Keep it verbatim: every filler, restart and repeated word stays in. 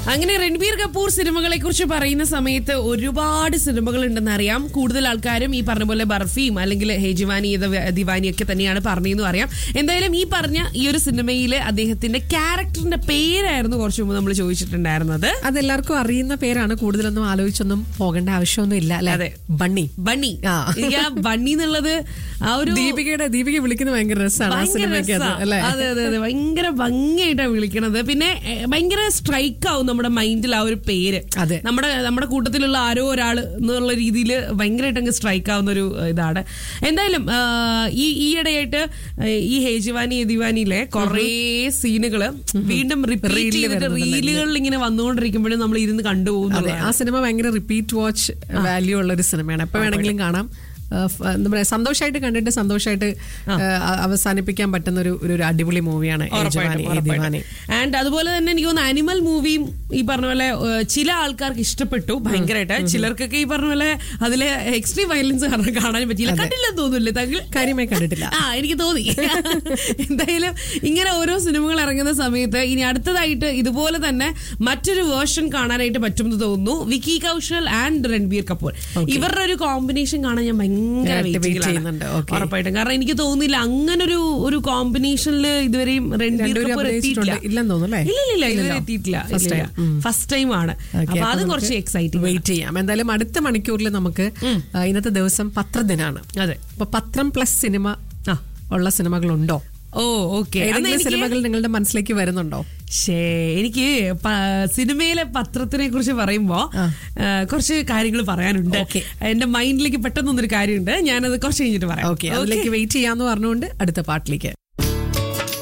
അങ്ങനെ രൺബീർ കപൂർ സിനിമകളെ കുറിച്ച് പറയുന്ന സമയത്ത് ഒരുപാട് സിനിമകൾ ഉണ്ടെന്ന് അറിയാം. കൂടുതൽ ആൾക്കാരും ഈ പറഞ്ഞ പോലെ ബർഫിയും അല്ലെങ്കിൽ ഹേജിവാനി ദിവാനിയൊക്കെ തന്നെയാണ് പറഞ്ഞതെന്ന് അറിയാം. എന്തായാലും ഈ പറഞ്ഞ ഈ ഒരു സിനിമയിലെ അദ്ദേഹത്തിന്റെ ക്യാരക്ടറിന്റെ പേരായിരുന്നു കുറച്ച് മുമ്പ് നമ്മൾ ചോദിച്ചിട്ടുണ്ടായിരുന്നത്. അതെല്ലാവർക്കും അറിയുന്ന പേരാണ്, കൂടുതലൊന്നും ആലോചിച്ചൊന്നും പോകേണ്ട ആവശ്യമൊന്നും ഇല്ല അല്ലെ. അതെ, ബണ്ണി. ബണ്ണി ബണ്ണി എന്നുള്ളത് ആ ഒരു ദീപികയുടെ ദീപിക വിളിക്കുന്നത് ഭയങ്കര രസമാണ് ആ സിനിമയ്ക്ക്. അതെ അതെ അതെ, ഭയങ്കര ഭംഗിയായിട്ടാണ് വിളിക്കണത്. പിന്നെ ഭയങ്കര സ്ട്രൈക്ക് ആവും നമ്മുടെ മൈൻഡിൽ ആ ഒരു പേര്. അതെ, നമ്മുടെ നമ്മുടെ കൂട്ടത്തിലുള്ള ആരോ ഒരാൾ എന്നുള്ള രീതിയിൽ ഭയങ്കരമായിട്ട് അങ്ങ് സ്ട്രൈക്ക് ആവുന്ന ഒരു ഇതാണ്. എന്തായാലും ഈ ഈയിടെയായിട്ട് ഈ ഹേജിവാനി ദിവാനിയിലെ കുറെ സീനുകള് വീണ്ടും റിപ്പീറ്റ് ചെയ്തിട്ട് റീലുകളിൽ ഇങ്ങനെ വന്നുകൊണ്ടിരിക്കുമ്പോഴും നമ്മൾ ഇരുന്ന് കണ്ടുപോകുന്നു. ആ സിനിമ ഭയങ്കര റിപ്പീറ്റ് വാച്ച് വാല്യൂ ഉള്ള ഒരു സിനിമയാണ്. എപ്പോ വേണമെങ്കിലും കാണാം. എന്താ പറയാ, സന്തോഷമായിട്ട് കണ്ടിട്ട് സന്തോഷമായിട്ട് അവസാനിപ്പിക്കാൻ പറ്റുന്ന ഒരു ഒരു അടിപൊളി മൂവിയാണ്. ആൻഡ് അതുപോലെ തന്നെ എനിക്ക് തോന്നുന്നു അനിമൽ മൂവിയും ഈ പറഞ്ഞ പോലെ ചില ആൾക്കാർക്ക് ഇഷ്ടപ്പെട്ടു ഭയങ്കരമായിട്ട്. ചിലർക്കൊക്കെ ഈ പറഞ്ഞ പോലെ അതിലെ എക്സ്ട്രീം വയലൻസ് കാരണം കാണാൻ പറ്റില്ല. കണ്ടില്ലെന്ന് തോന്നുന്നില്ലേ താങ്കൾ? കാര്യമായി കണ്ടിട്ടില്ല. ആ, എനിക്ക് തോന്നി. എന്തായാലും ഇങ്ങനെ ഓരോ സിനിമകൾ ഇറങ്ങുന്ന സമയത്ത് ഇനി അടുത്തതായിട്ട് ഇതുപോലെ തന്നെ മറ്റൊരു വേർഷൻ കാണാനായിട്ട് പറ്റുമെന്ന് തോന്നുന്നു. വിക്കി കൗശൽ ആൻഡ് രൺബീർ കപൂർ, ഇവരുടെ ഒരു കോമ്പിനേഷൻ കാണാൻ ഞാൻ ഭയങ്കര ഉറപ്പായിട്ടും. കാരണം എനിക്ക് തോന്നുന്നില്ല അങ്ങനൊരു ഒരു കോമ്പിനേഷനിൽ ഇതുവരെയും രൺബീർ കപൂർ എത്തിയിട്ടില്ല. ഇല്ല, ഇതുവരെ എത്തിയിട്ടില്ല. ഫസ്റ്റ് ടൈം ആണ്. അപ്പൊ അത് കുറച്ച് എക്സൈറ്റിംഗ്. വെയിറ്റ് ചെയ്യാം. എന്തായാലും അടുത്ത മണിക്കൂറിൽ നമുക്ക് ഇന്നത്തെ ദിവസം പത്രദിനാണ്. അതെ, അപ്പൊ പത്രം പ്ലസ് സിനിമ ഉള്ള സിനിമകളുണ്ടോ? ഓ, ഓക്കെ. സിനിമകൾ നിങ്ങളുടെ മനസ്സിലേക്ക് വരുന്നുണ്ടോ? ശേ, എനിക്ക് സിനിമയിലെ പത്രത്തിനെ കുറിച്ച് പറയുമ്പോ കുറച്ച് കാര്യങ്ങൾ പറയാനുണ്ട്. എന്റെ മൈൻഡിലേക്ക് പെട്ടെന്നൊന്നൊരു കാര്യമുണ്ട്. ഞാനത് കുറച്ച് കഴിഞ്ഞിട്ട് പറയാം. ഓക്കെ, അതിലേക്ക് വെയിറ്റ് ചെയ്യാന്ന് പറഞ്ഞുകൊണ്ട് അടുത്ത പാട്ടിലേക്ക്.